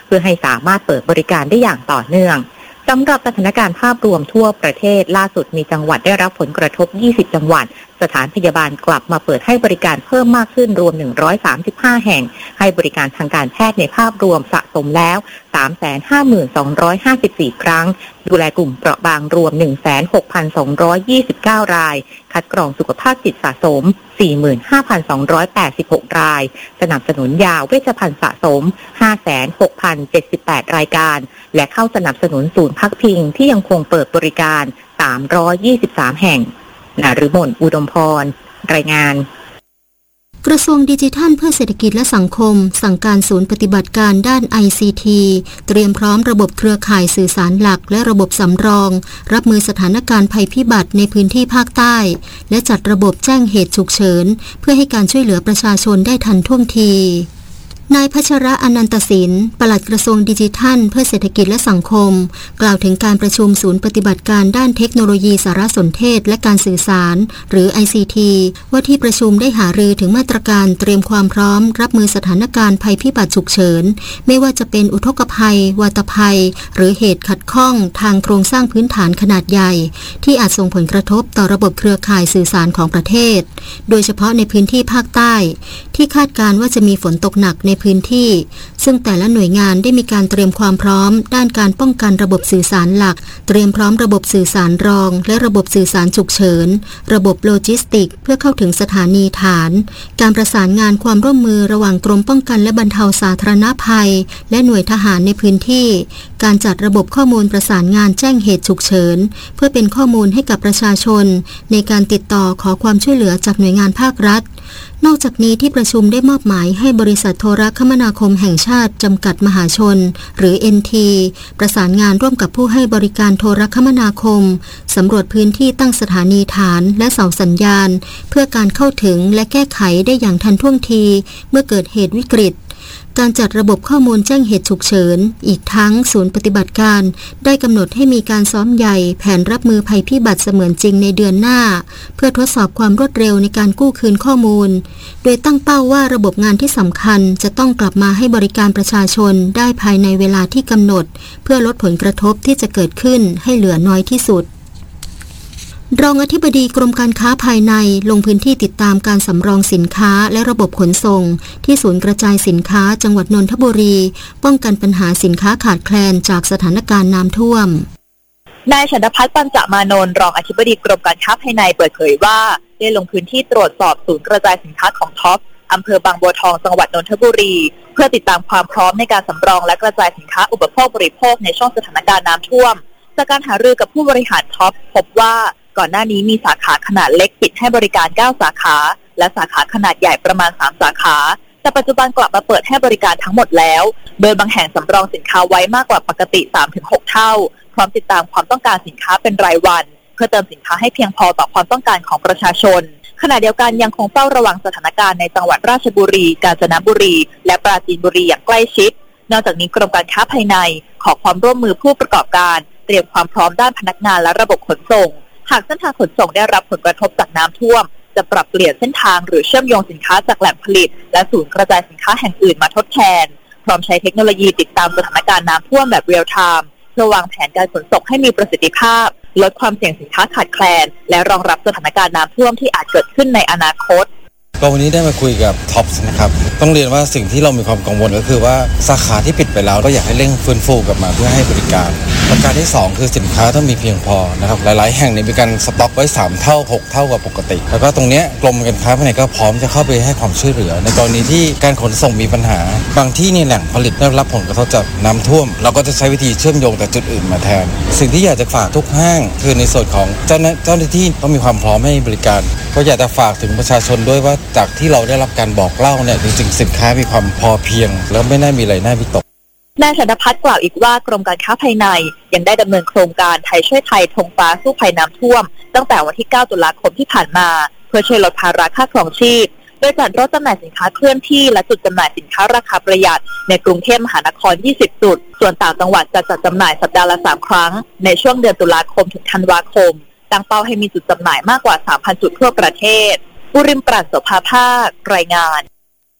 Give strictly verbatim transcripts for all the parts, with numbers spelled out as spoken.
เพื่อให้สามารถเปิดบริการได้อย่างต่อเนื่องสำหรับสถานการณ์ภาพรวมทั่วประเทศล่าสุดมีจังหวัดได้รับผลกระทบยี่สิบจังหวัดสถานพยาบาลกลับมาเปิดให้บริการเพิ่มมากขึ้นรวมหนึ่งร้อยสามสิบห้าแห่งให้บริการทางการแพทย์ในภาพรวมสะสมแล้ว สามแสนห้าหมื่นสองร้อยห้าสิบสี่ ครั้งดูแลกลุ่มเปราะบางรวม หนึ่งแสนหกพันสองร้อยยี่สิบเก้า รายคัดกรองสุขภาพจิตสะสม สี่หมื่นห้าพันสองร้อยแปดสิบหก รายสนับสนุนยาเวชภัณฑ์สะสม ห้าแสนหกพันเจ็ดสิบแปด รายการและเข้าสนับสนุนศูนย์พักพิงที่ยังคงเปิดบริการสามร้อยยี่สิบสามแห่งนฤมลอุดมพรรายงานกระทรวงดิจิทัลเพื่อเศรษฐกิจและสังคมสั่งการศูนย์ปฏิบัติการด้าน ไอ ซี ที เตรียมพร้อมระบบเครือข่ายสื่อสารหลักและระบบสำรองรับมือสถานการณ์ภัยพิบัติในพื้นที่ภาคใต้และจัดระบบแจ้งเหตุฉุกเฉินเพื่อให้การช่วยเหลือประชาชนได้ทันท่วงทีนายพัชระอนันตศิลป์ปลัดกระทรวงดิจิทัลเพื่อเศรษฐกิจและสังคมกล่าวถึงการประชุมศูนย์ปฏิบัติการด้านเทคโนโลยีสารสนเทศและการสื่อสารหรือ ไอ ซี ที ว่าที่ประชุมได้หารือถึงมาตรการเตรียมความพร้อมรับมือสถานการณ์ภัยพิบัติฉุกเฉินไม่ว่าจะเป็นอุทกภัยวาตภัยหรือเหตุขัดข้องทางโครงสร้างพื้นฐานขนาดใหญ่ที่อาจส่งผลกระทบต่อระบบเครือข่ายสื่อสารของประเทศโดยเฉพาะในพื้นที่ภาคใต้ที่คาดการณ์ว่าจะมีฝนตกหนักในพื้นที่ซึ่งแต่ละหน่วยงานได้มีการเตรียมความพร้อมด้านการป้องกันระบบสื่อสารหลักเตรียมพร้อมระบบสื่อสารรองและระบบสื่อสารฉุกเฉินระบบโลจิสติกเพื่อเข้าถึงสถานีฐานการประสานงานความร่วมมือระหว่างกรมป้องกันและบรรเทาสาธารณภัยและหน่วยทหารในพื้นที่การจัดระบบข้อมูลประสานงานแจ้งเหตุฉุกเฉินเพื่อเป็นข้อมูลให้กับประชาชนในการติดต่อขอความช่วยเหลือจากหน่วยงานภาครัฐนอกจากนี้ที่ประชุมได้มอบหมายให้บริษัทโทรคมนาคมแห่งชาติจำกัดมหาชนหรือ เอ็น ที ประสานงานร่วมกับผู้ให้บริการโทรคมนาคมสำรวจพื้นที่ตั้งสถานีฐานและเสาสัญญาณเพื่อการเข้าถึงและแก้ไขได้อย่างทันท่วงทีเมื่อเกิดเหตุวิกฤตการจัดระบบข้อมูลแจ้งเหตุฉุกเฉินอีกทั้งศูนย์ปฏิบัติการได้กำหนดให้มีการซ้อมใหญ่แผนรับมือภัยพิบัติเสมือนจริงในเดือนหน้าเพื่อทดสอบความรวดเร็วในการกู้คืนข้อมูลโดยตั้งเป้าว่าระบบงานที่สำคัญจะต้องกลับมาให้บริการประชาชนได้ภายในเวลาที่กำหนดเพื่อลดผลกระทบที่จะเกิดขึ้นให้เหลือน้อยที่สุดรองอธิบดีกรมการค้าภายในลงพื้นที่ติดตามการสำรองสินค้าและระบบขนส่งที่ศูนย์กระจายสินค้าจังหวัดนนทบุรีป้องกันปัญหาสินค้าขาดแคลนจากสถานการณ์น้ำท่วมนายฉันทพัฒน์ปัญจมานนท์รองอธิบดีกรมการค้าภายในเปิดเผยว่าได้ลงพื้นที่ตรวจสอบศูนย์กระจายสินค้าของท็อปอำเภอบางบัวทองจังหวัดนนทบุรีเพื่อติดตามความพร้อมในการสำรองและกระจายสินค้าอุปโภคบริโภคในช่วงสถานการณ์น้ำท่วมจากการหารือกับผู้บริหารท็อปพบว่าก่อนหน้านี้มีสาขาขนาดเล็กปิดให้บริการเก้าสาขาและสาขาขนาดใหญ่ประมาณสามสาขาแต่ปัจจุบันกลับมาเปิดให้บริการทั้งหมดแล้วโดยบางแห่งสำรองสินค้าไว้มากกว่าปกติ สามถึงหก เท่าพร้อมติดตามความต้องการสินค้าเป็นรายวันเพื่อเติมสินค้าให้เพียงพอต่อความต้องการของประชาชนขณะเดียวกันยังคงเฝ้าระวังสถานการณ์ในจังหวัดราชบุรีกาญจนบุรีและปราจีนบุรีอย่างใกล้ชิดนอกจากนี้กรมการค้าภายในขอความร่วมมือผู้ประกอบการเตรียมความพร้อมด้านพนักงานและระบบขนส่งหากเส้นทางขนส่งได้รับผลกระทบจากน้ำท่วมจะปรับเปลี่ยนเส้นทางหรือเชื่อมโยงสินค้าจากแหล่งผลิตและศูนย์กระจายสินค้าแห่งอื่นมาทดแทนพร้อมใช้เทคโนโลยีติดตามสถานการณ์น้ำท่วมแบบเรียลไทม์เพื่อวางแผนการขนส่งให้มีประสิทธิภาพลดความเสี่ยงสินค้าขาดแคลนและรองรับสถานการณ์น้ำท่วมที่อาจเกิดขึ้นในอนาคตก็วันนี้ได้มาคุยกับท็อปส์นะครับต้องเรียนว่าสิ่งที่เรามีความกังวลก็คือว่าสาขาที่ปิดไปแล้วก็อยากให้เร่งฟื้นฟูกลับมาเพื่อให้บริการประการที่สองคือสินค้าต้องมีเพียงพอนะครับหลายๆแห่งมีการสต็อกไว้สามเท่าหกเท่ากว่าปกติแล้วก็ตรงเนี้ยกรมการค้าภายในก็พร้อมจะเข้าไปให้ความช่วยเหลือในกรณีที่การขนส่งมีปัญหาบางที่ในแหล่งผลิตได้รับผลกระทบจากน้ำท่วมเราก็จะใช้วิธีเชื่อมโยงแต่จุดอื่นมาแทนสิ่งที่อยากจะฝากทุกห้างคือในส่วนของเจ้าเจ้าหน้าที่ต้องมีความพร้อมให้บริการก็อยากจะฝากถึงประชาชนด้วยว่าจากที่เราได้รับการบอกเล่าเนี่ยจริงๆสินค้ามีความพอเพียงแล้วไม่น่ามีอะไรน่าวิตกนายฉันทพัฒน์กล่าวอีกว่ากรมการค้าภายในยังได้ดำเนินโครงการไทยช่วยไทยธงฟ้าสู้ภัยน้ำท่วมตั้งแต่วันที่เก้าตุลาคมที่ผ่านมาเพื่อช่วยลดภาระค่าครองชีพโดยจัดรถจำหน่ายสินค้าเคลื่อนที่และจุดจำหน่ายสินค้าราคาประหยัดในกรุงเทพมหานครยี่สิบจุดส่วนต่างจังหวัดจะจัดจำหน่ายสัปดาห์ละสามครั้งในช่วงเดือนตุลาคมถึงธันวาคมตั้งเป้าให้มีจุดจำหน่ายมากกว่า สามพัน จุดทั่วประเทศบุริมปราศโสภาภาครายงาน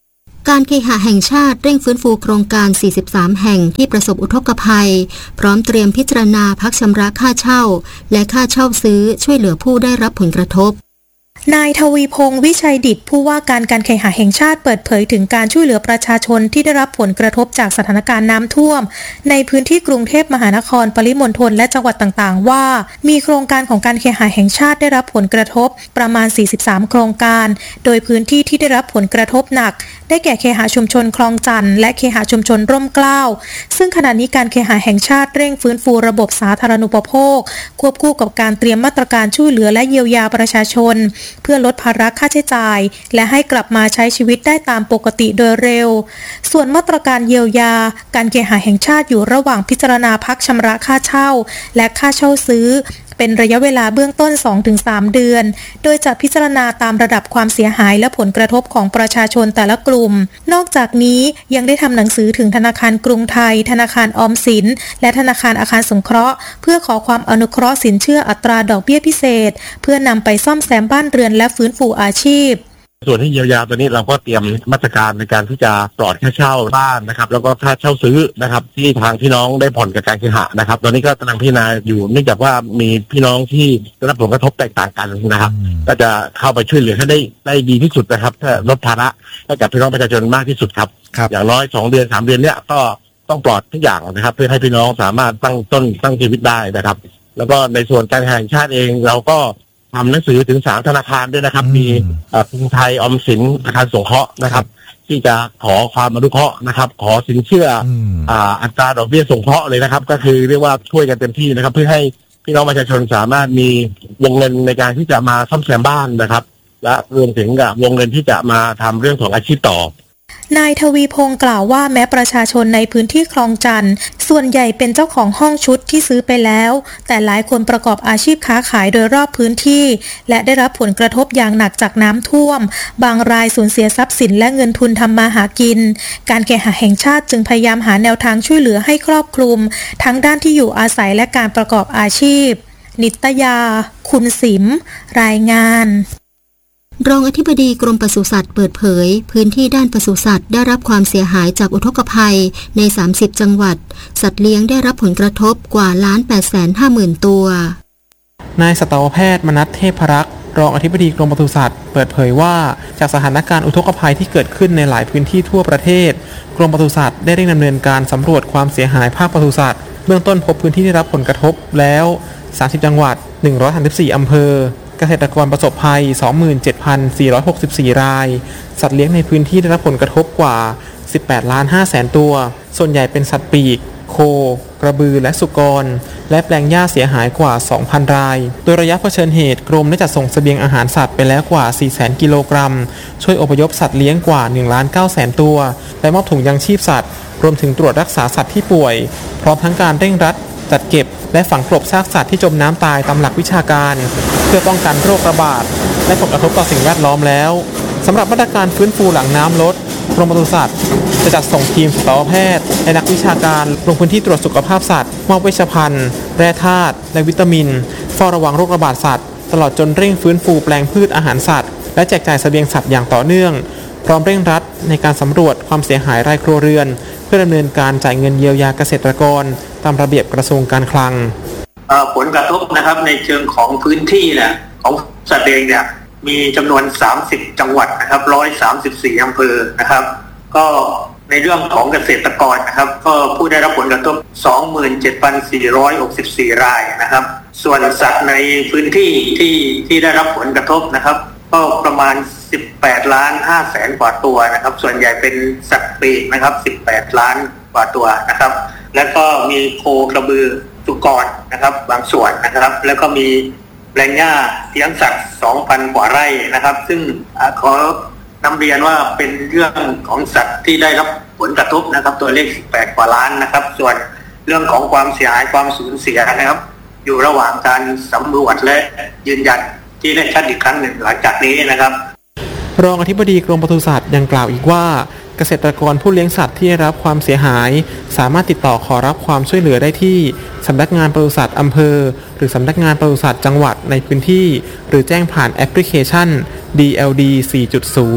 การเคหะแห่งชาติเร่งฟื้นฟูโครงการ สี่สิบสาม แห่งที่ประสบอุทกภัยพร้อมเตรียมพิจารณาพักชำระค่าเช่าและค่าเช่าซื้อช่วยเหลือผู้ได้รับผลกระทบนายทวีพงษ์วิชัยดิษฐ์ผู้ว่าการการเคหะแห่งชาติเปิดเผยถึงการช่วยเหลือประชาชนที่ได้รับผลกระทบจากสถานการณ์น้ำท่วมในพื้นที่กรุงเทพมหานครปริมณฑลและจังหวัดต่างๆว่ามีโครงการของการเคหะแห่งชาติได้รับผลกระทบประมาณสี่สิบสามโครงการโดยพื้นที่ที่ได้รับผลกระทบหนักได้แก่เคหะชุมชนคลองจันทร์และเคหะชุมชนร่มเกล้าซึ่งขณะนี้การเคหะแห่งชาติเร่งฟื้นฟูระบบสาธารณูปโภคควบคู่กับการเตรียมมาตรการช่วยเหลือและเยียวยาประชาชนเพื่อลดภาระค่าใช้จ่ายและให้กลับมาใช้ชีวิตได้ตามปกติโดยเร็วส่วนมาตรการเยียวยาการเคหะแห่งชาติอยู่ระหว่างพิจารณาพักชำระค่าเช่าและค่าเช่าซื้อเป็นระยะเวลาเบื้องต้น สองถึงสาม เดือนโดยจะพิจารณาตามระดับความเสียหายและผลกระทบของประชาชนแต่ละกลุ่มนอกจากนี้ยังได้ทำหนังสือถึงธนาคารกรุงไทยธนาคารออมสินและธนาคารอาคารสงเคราะห์เพื่อขอความอนุเคราะห์สินเชื่ออัตราดอกเบี้ยพิเศษเพื่อนำไปซ่อมแซมบ้านเรือนและฟื้นฟูอาชีพส่วนที่เยียวยาตัวนี้เราก็เตรียมมาตรการในการที่จะปลอดค่าเช่าบ้านนะครับแล้วก็ค่าเช่าซื้อนะครับที่ทางพี่น้องได้ผ่อนกับการเคหะนะครับตอนนี้ก็กำลังพิจารณาอยู่เนื่องจากว่ามีพี่น้องที่ได้รับผลกระทบแตกต่างกันนะครับก็จะเข้าไปช่วยเหลือให้ได้ได้ดีที่สุดนะครับเพื่อลดภาระให้กับพี่น้องประชาชนมากที่สุดครับอย่างน้อยสองเดือนสามเดือนเนี้ยก็ต้องปลอดทุกอย่างนะครับเพื่อให้พี่น้องสามารถตั้งต้นตั้งชีวิตได้นะครับแล้วก็ในส่วนการแห่งชาติเองเราก็ทำหนังสือถึงสามธนาคารด้วยนะครับมีกรุงไทยออมสินอาคารสงเคราะห์นะครับที่จะขอความอนุเคราะห์นะครับขอสินเชื่ออัตราดอกเบี้ยสงเคราะห์เลยนะครับก็คือเรียกว่าช่วยกันเต็มที่นะครับเพื่อให้พี่น้องประชาชนสามารถมีวงเงินในการที่จะมาซ่อมแซมบ้านนะครับและรวมถึงกับวงเงินที่จะมาทำเรื่องของอาชีพต่อนายทวีพงษ์กล่าวว่าแม้ประชาชนในพื้นที่คลองจันทร์ส่วนใหญ่เป็นเจ้าของห้องชุดที่ซื้อไปแล้วแต่หลายคนประกอบอาชีพค้าขายโดยรอบพื้นที่และได้รับผลกระทบอย่างหนักจากน้ำท่วมบางรายสูญเสียทรัพย์สินและเงินทุนทำมาหากินการเคหะแห่งชาติจึงพยายามหาแนวทางช่วยเหลือให้ครอบคลุมทั้งด้านที่อยู่อาศัยและการประกอบอาชีพนิตยาคุณสิมรายงานรองอธิบดีกรมปศุสัตว์เปิดเผยพื้นที่ด้านปศุสัตว์ได้รับความเสียหายจากอุทกภัยในสามสิบจังหวัดสัตว์เลี้ยงได้รับผลกระทบกว่าล้านแปดแสนห้าหมื่นตัวนายสัตวแพทย์มนัสเทพรักษ์รองอธิบดีกรมปศุสัตว์เปิดเผยว่าจากสถานการณ์อุทกภัยที่เกิดขึ้นในหลายพื้นที่ทั่วประเทศกรมปศุสัตว์ได้เร่งดำเนินการสำรวจความเสียหายภาคปศุสัตว์เบื้องต้นพบพื้นที่ได้รับผลกระทบแล้วสามสิบจังหวัดหนึ่งร้อยสามสิบสี่อำเภอเกษตรกรประสบภัย สองหมื่นเจ็ดพันสี่ร้อยหกสิบสี่ รายสัตว์เลี้ยงในพื้นที่ได้รับผลกระทบกว่าสิบแปดล้านห้าแสนตัวส่วนใหญ่เป็นสัตว์ปีกโคกระบือและสุกรและแปลงหญ้าเสียหายกว่า สองพัน รายโดยระยะเผชิญเหตุกรมได้จัดส่งเสบียงอาหารสัตว์ไปแล้วกว่า สี่แสน กิโลกรัมช่วยอพยพสัตว์เลี้ยงกว่า หนึ่งล้านเก้าแสน ตัวและมอบถุงยังชีพสัตว์รวมถึงตรวจรักษาสัตว์ที่ป่วยพร้อมทั้งการเร่งรัดจัดเก็บและฝังกลบซากสัตว์ที่จมน้ำตายตามหลักวิชาการเพื่อป้องกันโรคระบาดและผลกระทบต่อสิ่งแวดล้อมแล้วสำหรับมาตรการฟื้นฟูหลังน้ำลดกรมปศุสัตว์จะจัดส่งทีมสัตวแพทย์และนักวิชาการลงพื้นที่ตรวจสุขภาพสัตว์มอบเวชภัณฑ์แร่ธาตุและวิตามินเฝ้าระวังโรคระบาดสัตว์ตลอดจนเร่งฟื้นฟูแปลงพืชอาหารสัตว์และแจกจ่ายเสบียงสัตว์อย่างต่อเนื่องพร้อมเร่งรัดในการสำรวจความเสียหายรายครัวเรือนเพื่อดำเนินการจ่ายเงินเยียวยาเกษตรกรตามระเบียบกระทรวงการคลังผลกระทบนะครับในเชิงของพื้นที่เนี่ยของสัตว์เองเนี่ยมีจำนวนสามสิบจังหวัดนะครับหนึ่งร้อยสามสิบสี่อำเภอนะครับก็ในเรื่องของเกษตรกรนะครับก็ผู้ได้รับผลกระทบ สองหมื่นเจ็ดพันสี่ร้อยหกสิบสี่ รายนะครับส่วนสัตว์ในพื้นที่ที่ที่ได้รับผลกระทบนะครับก็ประมาณสิบแปดล้านห้าแสนกว่าตัวนะครับส่วนใหญ่เป็นสัตว์ปีกนะครับสิบแปดล้านกว่าตัวนะครับแล้วก็มีโคกระบือสุกรนะครับบางส่วนนะครับแล้วก็มีแปลงหญ้าเลี้ยงสัตว์ สองพัน กว่าไร่นะครับซึ่งขอนำเรียนว่าเป็นเรื่องของสัตว์ที่ได้รับผลกระทบนะครับตัวเลขสิบแปดกว่าล้านนะครับส่วนเรื่องของความเสียหายความสูญเสียนะครับอยู่ระหว่างการสำรวจและยืนยันที่แน่ชัดอีกครั้งหนึ่งหลังจากนี้นะครับรองอธิบดีกรมปศุสัตว์ยังกล่าวอีกว่าเกษตรกรผู้เลี้ยงสัตว์ที่ได้รับความเสียหายสามารถติดต่อขอรับความช่วยเหลือได้ที่สำนักงานปศุสัตว์อำเภอหรือสำนักงานปศุสัตว์จังหวัดในพื้นที่หรือแจ้งผ่านแอปพลิเคชัน ดี แอล ดี สี่จุดศูนย์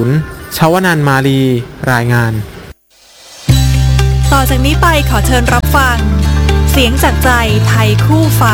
ชวนันท์มาลีรายงานต่อจากนี้ไปขอเชิญรับฟังเสียงจากใจไทยคู่ฟ้า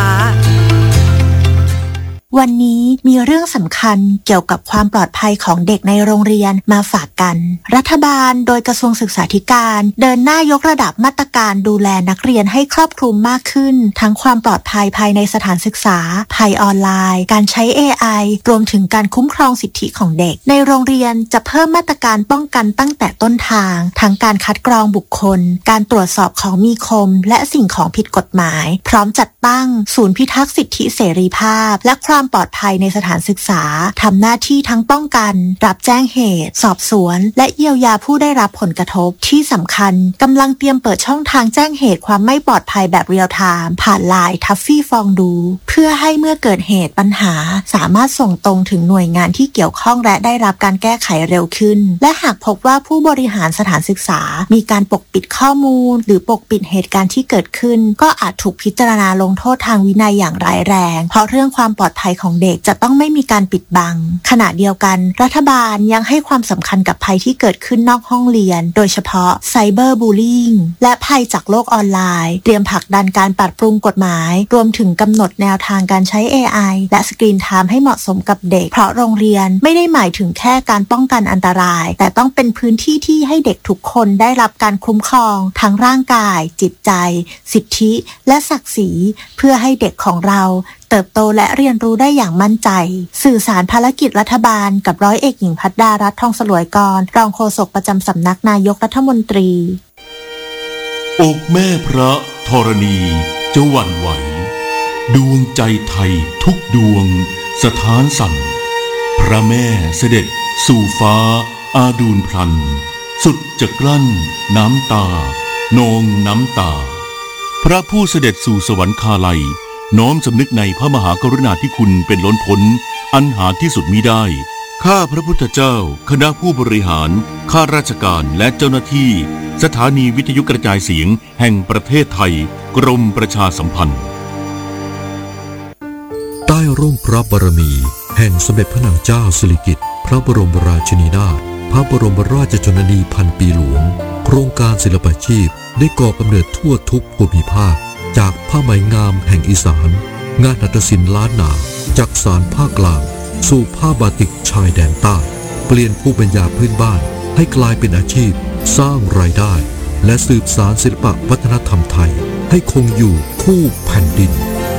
วันนี้มีเรื่องสำคัญเกี่ยวกับความปลอดภัยของเด็กในโรงเรียนมาฝากกันรัฐบาลโดยกระทรวงศึกษาธิการเดินหน้ายกระดับมาตรการดูแลนักเรียนให้ครอบคลุมมากขึ้นทั้งความปลอดภัยภายในสถานศึกษาภัยออนไลน์การใช้ เอ ไอ รวมถึงการคุ้มครองสิทธิของเด็กในโรงเรียนจะเพิ่มมาตรการป้องกันตั้งแต่ต้นทางทั้งการคัดกรองบุคคลการตรวจสอบของมีคมและสิ่งของผิดกฎหมายพร้อมจัดตั้งศูนย์พิทักษ์สิทธิเสรีภาพและความปลอดภัยในสถานศึกษาทำหน้าที่ทั้งป้องกันรับแจ้งเหตุสอบสวนและเยียวยาผู้ได้รับผลกระทบที่สำคัญกำลังเตรียมเปิดช่องทางแจ้งเหตุความไม่ปลอดภัยแบบเรียลไทม์ผ่านไลน์ทัฟฟี่ฟองดูเพื่อให้เมื่อเกิดเหตุปัญหาสามารถส่งตรงถึงหน่วยงานที่เกี่ยวข้องและได้รับการแก้ไขเร็วขึ้นและหากพบว่าผู้บริหารสถานศึกษามีการปกปิดข้อมูลหรือปกปิดเหตุการณ์ที่เกิดขึ้นก็อาจถูกพิจารณาลงโทษทางวินัยอย่างร้ายแรงเพราะเรื่องความปลอดภัยของเด็กจะต้องไม่มีการปิดบังขณะเดียวกันรัฐบาลยังให้ความสำคัญกับภัยที่เกิดขึ้นนอกห้องเรียนโดยเฉพาะไซเบอร์บูลลิงและภัยจากโลกออนไลน์เตรียมผลักดันการปรับปรุงกฎหมายรวมถึงกำหนดแนวทางการใช้ เอ ไอ และสกรีนไทม์ให้เหมาะสมกับเด็กเพราะโรงเรียนไม่ได้หมายถึงแค่การป้องกันอันตรายแต่ต้องเป็นพื้นที่ที่ให้เด็กทุกคนได้รับการคุ้มครองทั้งร่างกายจิตใจสิทธิและศักดิ์ศรีเพื่อให้เด็กของเราเติบโตและเรียนรู้ได้อย่างมั่นใจสื่อสารภารกิจรัฐบาลกับร้อยเอกหญิงภัทรดารัตน์ทองสลวยกรรองโฆษกประจำสำนักนายกรัฐมนตรีอกแม่พระธรณีจะหวั่นไหวดวงใจไทยทุกดวงสถานสั่นพระแม่เสด็จสู่ฟ้าอาดูลพลันสุดจะกลั้นน้ำตานองน้ำตาพระผู้เสด็จสู่สวรรคาลัยน้อมสำนึกในพระมหากรุณาธิคุณเป็นล้นพ้นอันหาที่สุดมิได้ข้าพระพุทธเจ้าคณะผู้บริหารข้าราชการและเจ้าหน้าที่สถานีวิทยุกระจายเสียงแห่งประเทศไทยกรมประชาสัมพันธ์ใต้ร่มพระบารมีแห่งสมเด็จพระนางเจ้าสิริกิติ์พระบรมราชินีนาถพระบรมราชชนนีพันปีหลวงโครงการศิลปาชีพได้ก่อกำเนิดทั่วทุกภูมิภาคจากผ้าไหมงามแห่งอีสานงานหัตถศิลป์ล้านนาจากสานภาคกลางสู่ผ้าบาติกชายแดนใต้เปลี่ยนภูมิปัญญาพื้นบ้านให้กลายเป็นอาชีพสร้างรายได้และสืบสานศิลปวัฒนธรรมไทยให้คงอยู่คู่แผ่นดิน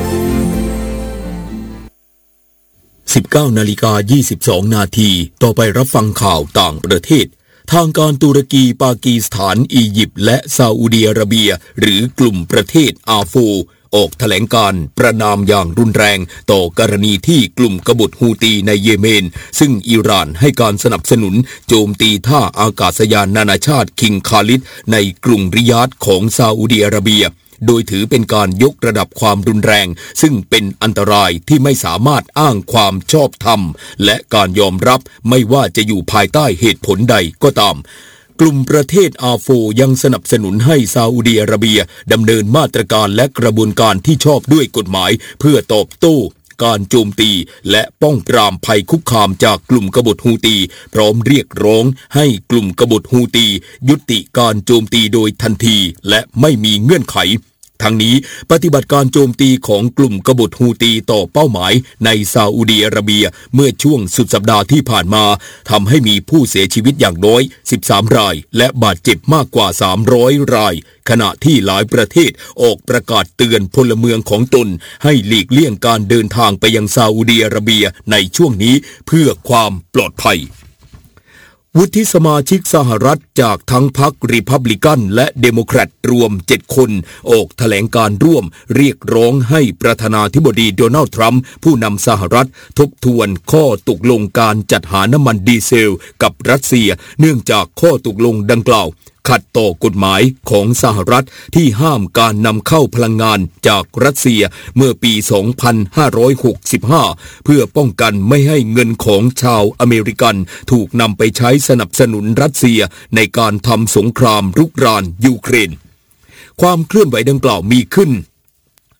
สิบเก้านาฬิกายี่สิบสองนาทีต่อไปรับฟังข่าวต่างประเทศทางการตุรกีปากีสถานอียิปต์และซาอุดิอาระเบียหรือกลุ่มประเทศอาโฟออกแถลงการประณามอย่างรุนแรงต่อกรณีที่กลุ่มกบฏฮูตีในเยเมนซึ่งอิหร่านให้การสนับสนุนโจมตีท่าอากาศยานนานาชาติคิงคาลิดในกรุงริยาดของซาอุดิอาระเบียโดยถือเป็นการยกระดับความรุนแรงซึ่งเป็นอันตรายที่ไม่สามารถอ้างความชอบธรรมและการยอมรับไม่ว่าจะอยู่ภายใต้เหตุผลใดก็ตามกลุ่มประเทศอาโฟยังสนับสนุนให้ซาอุดิอาระเบียดำเนินมาตรการและกระบวนการที่ชอบด้วยกฎหมายเพื่อตอบโต้การโจมตีและป้องปรามภัยคุกคามจากกลุ่มกบฏฮูตีพร้อมเรียกร้องให้กลุ่มกบฏฮูตียุติการโจมตีโดยทันทีและไม่มีเงื่อนไขทั้งนี้ปฏิบัติการโจมตีของกลุ่มกบฏฮูตีต่อเป้าหมายในซาอุดิอาระเบียเมื่อช่วงสุดสัปดาห์ที่ผ่านมาทำให้มีผู้เสียชีวิตอย่างน้อยสิบสามรายและบาดเจ็บมากกว่าสามร้อยรายขณะที่หลายประเทศออกประกาศเตือนพลเมืองของตนให้หลีกเลี่ยงการเดินทางไปยังซาอุดิอาระเบียในช่วงนี้เพื่อความปลอดภัยวุฒิสมาชิกสหรัฐจากทั้งพรรครีพับลิกันและเดโมแครตรวมเจ็ดคนออกแถลงการร่วมเรียกร้องให้ประธานาธิบดีโดนัลด์ทรัมป์ผู้นำสหรัฐทบทวนข้อตกลงการจัดหาน้ำมันดีเซลกับรัสเซียเนื่องจากข้อตกลงดังกล่าวขัดต่อกฎหมายของสหรัฐที่ห้ามการนำเข้าพลังงานจากรัสเซียเมื่อปี สองพันห้าร้อยหกสิบห้า เพื่อป้องกันไม่ให้เงินของชาวอเมริกันถูกนำไปใช้สนับสนุนรัสเซียในการทำสงครามรุกรานยูเครนความเคลื่อนไหวดังกล่าวมีขึ้น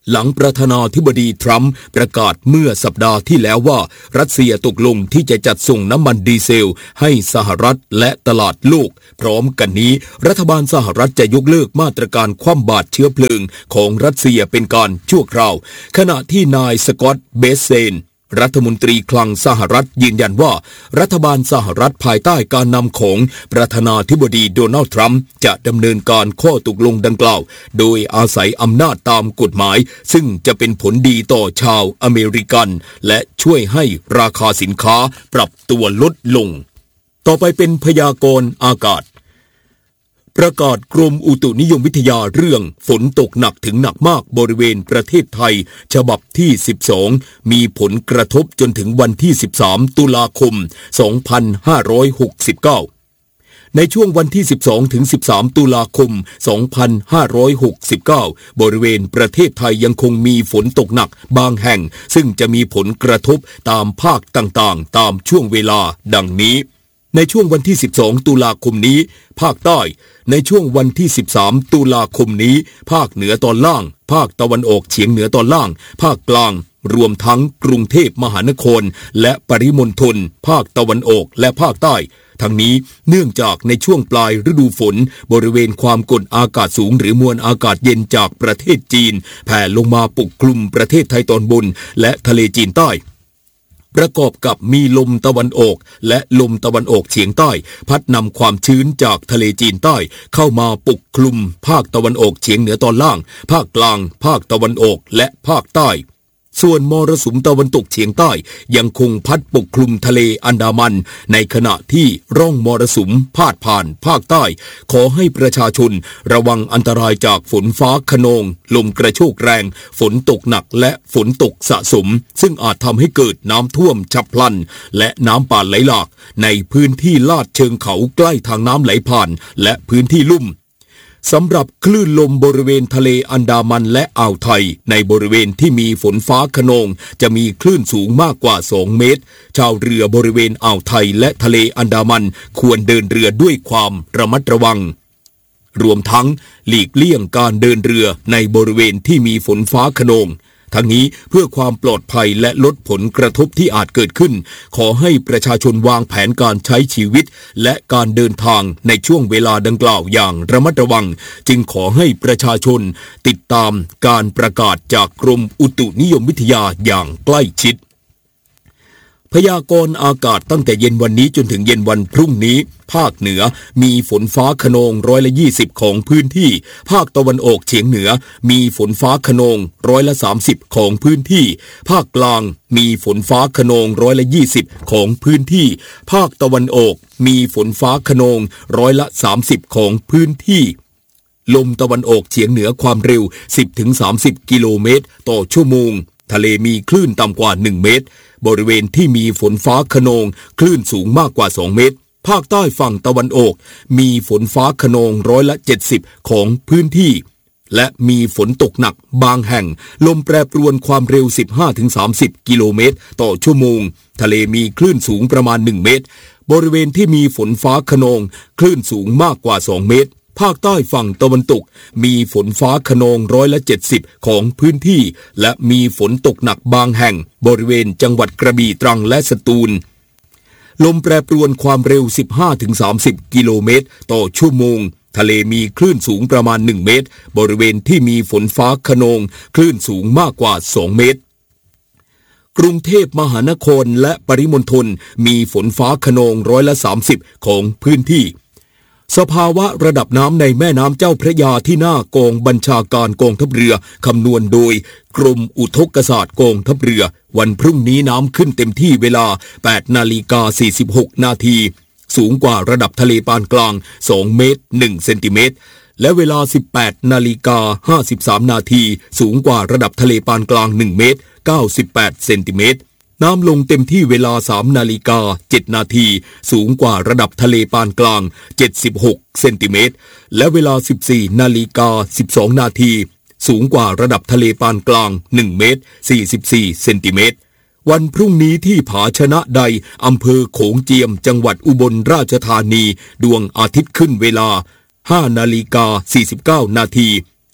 หลังประธานาธิบดีทรัมป์ประกาศเมื่อสัปดาห์ที่แล้วว่ารัสเซียตกลงที่จะจัดส่งน้ำมันดีเซลให้สหรัฐและตลาดโลกพร้อมกันนี้รัฐบาลสหรัฐจะยกเลิกมาตรการคว่ำบาตรเชื้อเพลิงของรัสเซียเป็นการชั่วคราวขณะที่นายสกอตต์เบสเซนรัฐมนตรีคลังสหรัฐยืนยันว่ารัฐบาลสหรัฐภายใต้การนำของประธานาธิบดีโดนัลด์ทรัมป์จะดำเนินการข้อตกลงดังกล่าวโดยอาศัยอำนาจตามกฎหมายซึ่งจะเป็นผลดีต่อชาวอเมริกันและช่วยให้ราคาสินค้าปรับตัวลดลงต่อไปเป็นพยากรณ์อากาศประกาศกรมอุตุนิยมวิทยาเรื่องฝนตกหนักถึงหนักมากบริเวณประเทศไทยฉบับที่สิบสองมีผลกระทบจนถึงวันที่สิบสามตุลาคมสองพันห้าร้อยหกสิบเก้าในช่วงวันที่สิบสองถึงสิบสามตุลาคมสองพันห้าร้อยหกสิบเก้าบริเวณประเทศไทยยังคงมีฝนตกหนักบางแห่งซึ่งจะมีผลกระทบตามภาคต่างๆตามช่วงเวลาดังนี้ในช่วงวันที่สิบสองตุลาคมนี้ภาคใต้ในช่วงวันที่สิบสามตุลาคมนี้ภาคเหนือตอนล่างภาคตะวันออกเฉียงเหนือตอนล่างภาคกลางรวมทั้งกรุงเทพมหานครและปริมณฑลภาคตะวันออกและภาคใต้ทั้งนี้เนื่องจากในช่วงปลายฤดูฝนบริเวณความกดอากาศสูงหรือมวลอากาศเย็นจากประเทศจีนแผ่ลงมาปกคลุมประเทศไทยตอนบนและทะเลจีนใต้ประกอบกับมีลมตะวันออกและลมตะวันออกเฉียงใต้พัดนำความชื้นจากทะเลจีนใต้เข้ามาปกคลุมภาคตะวันออกเฉียงเหนือตอนล่างภาคกลางภาคตะวันออกและภาคใต้ส่วนมรสุมตะวันตกเฉียงใต้ยังคงพัดปกคลุมทะเลอันดามันในขณะที่ร่องมรสุมพาดผ่านภาคใต้ขอให้ประชาชนระวังอันตรายจากฝนฟ้าคะนองลมกระโชกแรงฝนตกหนักและฝนตกสะสมซึ่งอาจทำให้เกิดน้ำท่วมฉับพลันและน้ำป่าไหลหลากในพื้นที่ลาดเชิงเขาใกล้ทางน้ำไหลผ่านและพื้นที่ลุ่มสำหรับคลื่นลมบริเวณทะเลอันดามันและอ่าวไทยในบริเวณที่มีฝนฟ้าคะนองจะมีคลื่นสูงมากกว่าสองเมตรชาวเรือบริเวณอ่าวไทยและทะเลอันดามันควรเดินเรือด้วยความระมัดระวังรวมทั้งหลีกเลี่ยงการเดินเรือในบริเวณที่มีฝนฟ้าคะนองทั้งนี้เพื่อความปลอดภัยและลดผลกระทบที่อาจเกิดขึ้นขอให้ประชาชนวางแผนการใช้ชีวิตและการเดินทางในช่วงเวลาดังกล่าวอย่างระมัดระวังจึงขอให้ประชาชนติดตามการประกาศจากกรมอุตุนิยมวิทยาอย่างใกล้ชิดพยากรณ์อากาศตั้งแต่เย็นวันนี้จนถึงเย็นวันพรุ่งนี้ภาคเหนือมีฝนฟ้าคะนองร้อยละยี่สิบของพื้นที่ภาคตะวันออกเฉียงเหนือมีฝนฟ้าคะนองร้อยละสามสิบของพื้นที่ภาคกลางมีฝนฟ้าคะนองร้อยละยี่สิบของพื้นที่ภาคตะวันออกมีฝนฟ้าคะนองร้อยละสามสิบของพื้นที่ลมตะวันออกเฉียงเหนือความเร็ว สิบถึงสามสิบ กิโลเมตรต่อชั่วโมงทะเลมีคลื่นต่ำกว่าหนึ่งเมตรบริเวณที่มีฝนฟ้าคะนองคลื่นสูงมากกว่าสองเมตรภาคใต้ฝั่งตะวันออกมีฝนฟ้าคะนองร้อยละเจ็ดสิบของพื้นที่และมีฝนตกหนักบางแห่งลมแปรปรวนความเร็ว สิบห้าถึงสามสิบ กิโลเมตรต่อชั่วโมงทะเลมีคลื่นสูงประมาณหนึ่งเมตรบริเวณที่มีฝนฟ้าคะนองคลื่นสูงมากกว่าสองเมตรภาคใต้ฝั่งตะวันตกมีฝนฟ้าคะนองร้อยละเจ็ดสิบของพื้นที่และมีฝนตกหนักบางแห่งบริเวณจังหวัดกระบี่ตรังและสตูลลมแปรปรวนความเร็ว สิบห้าถึงสามสิบ กิโลเมตรต่อชั่วโมงทะเลมีคลื่นสูงประมาณหนึ่งเมตรบริเวณที่มีฝนฟ้าคะนองคลื่นสูงมากกว่าสองเมตรกรุงเทพมหานครและปริมณฑลมีฝนฟ้าคะนองร้อยละสามสิบของพื้นที่สภาวะระดับน้ำในแม่น้ำเจ้าพระยาที่หน้ากองบัญชาการกองทัพเรือคำนวณโดยกรมอุทกศาสตร์กองทัพเรือวันพรุ่งนี้น้ำขึ้นเต็มที่เวลา แปดนาฬิกาสี่สิบหก นาทีสูงกว่าระดับทะเลปานกลางสองเมตรหนึ่งเซนติเมตรและเวลา สิบแปดนาฬิกาห้าสิบสาม นาทีสูงกว่าระดับทะเลปานกลางหนึ่งเมตรเก้าสิบแปดเซนติเมตรน้ำลงเต็มที่เวลา สามนาฬิกาเจ็ด นาทีสูงกว่าระดับทะเลปานกลางเจ็ดสิบหกเซนติเมตรและเวลา สิบสี่นาฬิกาสิบสอง นาทีสูงกว่าระดับทะเลปานกลางหนึ่งเมตรสี่สิบสี่เซนติเมตรวันพรุ่งนี้ที่ผาชนะใดอำเภอโขงเจียมจังหวัดอุบลราชธานีดวงอาทิตย์ขึ้นเวลา ห้านาฬิกาสี่สิบเก้า นาที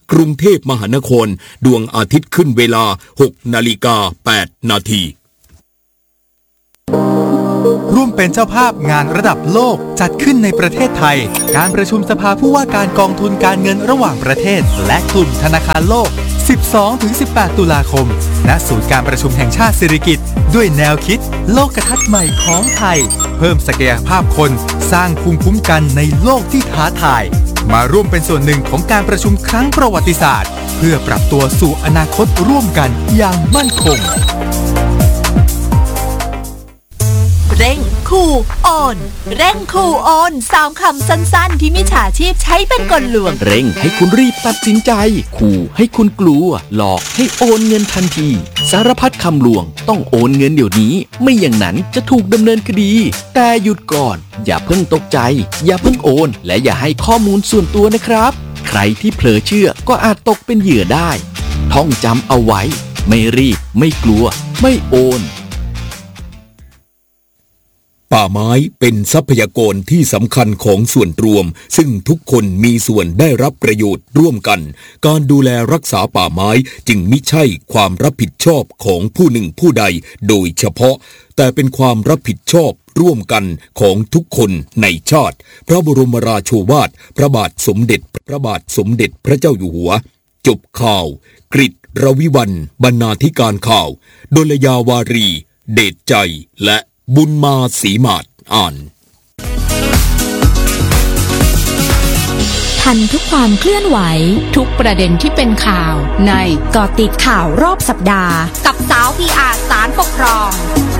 กรุงเทพมหานครดวงอาทิตย์ขึ้นเวลา หกนาฬิกาแปดนาทีร่วมเป็นเจ้าภาพงานระดับโลกจัดขึ้นในประเทศไทยการประชุมสภาผู้ว่าการกองทุนการเงินระหว่างประเทศและกลุ่มธนาคารโลก สิบสองถึงสิบแปด ตุลาคมณศูนย์การประชุมแห่งชาติสิริกิติ์ด้วยแนวคิดโลกทัศน์ใหม่ของไทยเพิ่มศักยภาพคนสร้างภูมิคุ้มกันในโลกที่ท้าทายมาร่วมเป็นส่วนหนึ่งของการประชุมครั้งประวัติศาสตร์เพื่อปรับตัวสู่อนาคตร่วมกันอย่างมั่นคงเร่งคูโอนเร่งคูโอนสามคำสั้นๆที่มิจฉาชีพใช้เป็นกลลวงเร่งให้คุณรีบตัดสินใจขู่ให้คุณกลัวหลอกให้โอนเงินทันทีสารพัดคำลวงต้องโอนเงินเดี๋ยวนี้ไม่อย่างนั้นจะถูกดำเนินคดีแต่หยุดก่อนอย่าเพิ่งตกใจอย่าเพิ่งโอนและอย่าให้ข้อมูลส่วนตัวนะครับใครที่เผลอเชื่อก็อาจตกเป็นเหยื่อได้ท่องจำเอาไว้ไม่รีบไม่กลัวไม่โอนป่าไม้เป็นทรัพยากรที่สำคัญของส่วนรวมซึ่งทุกคนมีส่วนได้รับประโยชน์ร่วมกันการดูแลรักษาป่าไม้จึงมิใช่ความรับผิดชอบของผู้หนึ่งผู้ใดโดยเฉพาะแต่เป็นความรับผิดชอบร่วมกันของทุกคนในชาติพระบรมราโชวาทพระบาทสมเด็จพระบาทสมเด็จพระเจ้าอยู่หัวจบข่าวกฤษรวิวัลย์บรรณาธิการข่าวดลยาวารีเดชใจและบุญมาศรีมาศอ่านทันทุกความเคลื่อนไหวทุกประเด็นที่เป็นข่าวในเกาะติดข่าวรอบสัปดาห์กับสาว พี อาร์ ศาลปกครอง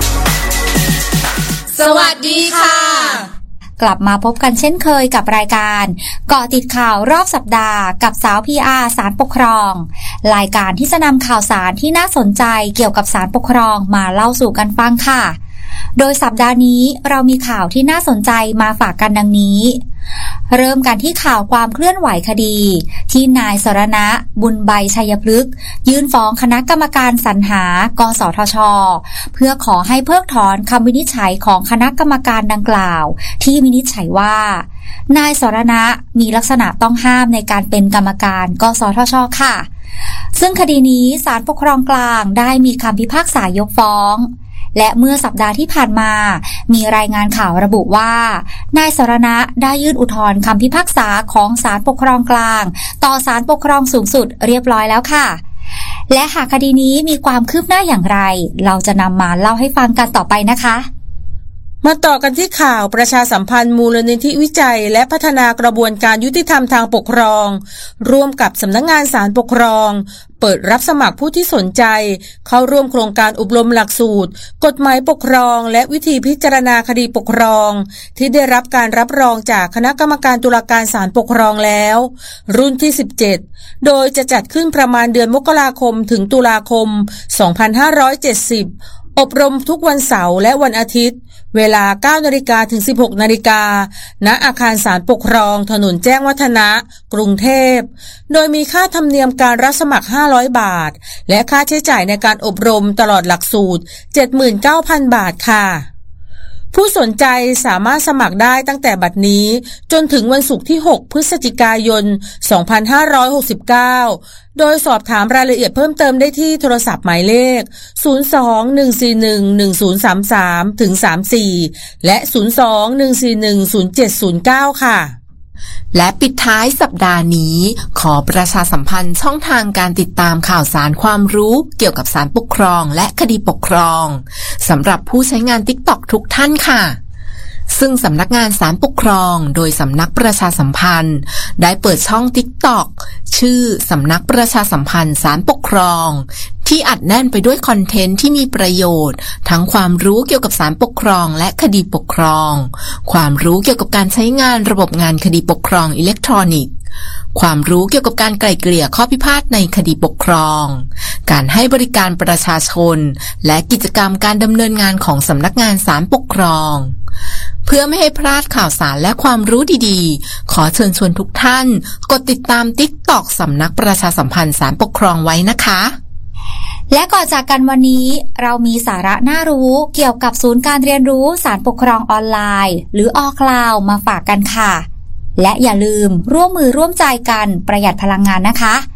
สวัสดีค่ะกลับมาพบกันเช่นเคยกับรายการเกาะติดข่าวรอบสัปดาห์กับสาว พี อาร์ ศาลปกครองรายการที่จะนำข่าวสารที่น่าสนใจเกี่ยวกับศาลปกครองมาเล่าสู่กันฟังค่ะโดยสัปดาห์นี้เรามีข่าวที่น่าสนใจมาฝากกันดังนี้เริ่มกันที่ข่าวความเคลื่อนไหวคดีที่นายสรณะบุญใบชัยพฤกษ์ยื่นฟ้องคณะกรรมการสรรหากสทช.เพื่อขอให้เพิกถอนคำวินิจฉัยของคณะกรรมการดังกล่าวที่วินิจฉัยว่านายสรณะมีลักษณะต้องห้ามในการเป็นกรรมการกสทช.ค่ะซึ่งคดีนี้ศาลปกครองกลางได้มีคำพิพากษายกฟ้องและเมื่อสัปดาห์ที่ผ่านมามีรายงานข่าวระบุว่านายสรณะได้ยื่นอุทธรณ์คำพิพากษาของศาลปกครองกลางต่อศาลปกครองสูงสุดเรียบร้อยแล้วค่ะและหากคดีนี้มีความคืบหน้าอย่างไรเราจะนำมาเล่าให้ฟังกันต่อไปนะคะมาต่อกันที่ข่าวประชาสัมพันธ์มูลนิธิวิจัยและพัฒนากระบวนการยุติธรรมทางปกครองร่วมกับสำนักงานศาลปกครองเปิดรับสมัครผู้ที่สนใจเข้าร่วมโครงการอบรมหลักสูตรกฎหมายปกครองและวิธีพิจารณาคดีปกครองที่ได้รับการรับรองจากคณะกรรมการตุลาการศาลปกครองแล้วรุ่นที่สิบเจ็ดโดยจะจัดขึ้นประมาณเดือนมกราคมถึงตุลาคมสองพันห้าร้อยเจ็ดสิบอบรมทุกวันเสาร์และวันอาทิตย์เวลา เก้านาฬิกา ถึง สิบหกนาฬิกา ณ อาคารศาลปกครองถนนแจ้งวัฒนะกรุงเทพโดยมีค่าธรรมเนียมการรับสมัครห้าร้อยบาทและค่าใช้จ่ายในการอบรมตลอดหลักสูตร เจ็ดหมื่นเก้าพัน บาทค่ะผู้สนใจสามารถสมัครได้ตั้งแต่บัดนี้จนถึงวันศุกร์ที่หกพฤศจิกายนสองพันห้าร้อยหกสิบเก้าโดยสอบถามรายละเอียดเพิ่มเติมได้ที่โทรศัพท์หมายเลขศูนย์ สอง หนึ่ง สี่ หนึ่ง หนึ่ง ศูนย์ สาม สาม ถึง สามสี่และศูนย์ สอง หนึ่ง สี่ หนึ่ง ศูนย์ เจ็ด ศูนย์ เก้าค่ะและปิดท้ายสัปดาห์นี้ขอประชาสัมพันธ์ช่องทางการติดตามข่าวสารความรู้เกี่ยวกับศาลปกครองและคดีปกครองสำหรับผู้ใช้งาน ติ๊กต็อก ทุกท่านค่ะซึ่งสำนักงานศาลปกครองโดยสำนักประชาสัมพันธ์ได้เปิดช่อง ติ๊กต็อก ชื่อสำนักประชาสัมพันธ์ศาลปกครองที่อัดแน่นไปด้วยคอนเทนต์ที่มีประโยชน์ทั้งความรู้เกี่ยวกับศาลปกครองและคดีปกครองความรู้เกี่ยวกับการใช้งานระบบงานคดีปกครองอิเล็กทรอนิกส์ความรู้เกี่ยวกับการไกล่เกลี่ยข้อพิพาทในคดีปกครองการให้บริการประชาชนและกิจกรรมการดำเนินงานของสำนักงานศาลปกครองเพื่อไม่ให้พลาดข่าวสารและความรู้ดีๆขอเชิญชวนทุกท่านกดติดตาม ติ๊กต็อก สำนักประชาสัมพันธ์ศาลปกครองไว้นะคะและก่อนจากกันวันนี้เรามีสาระน่ารู้เกี่ยวกับศูนย์การเรียนรู้ศาลปกครองออนไลน์หรือออ คลาวด์ มาฝากกันค่ะและอย่าลืมร่วมมือร่วมใจกันประหยัดพลังงานนะคะ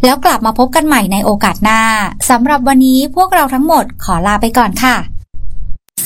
แล้วกลับมาพบกันใหม่ในโอกาสหน้าสำหรับวันนี้พวกเราทั้งหมดขอลาไปก่อนค่ะ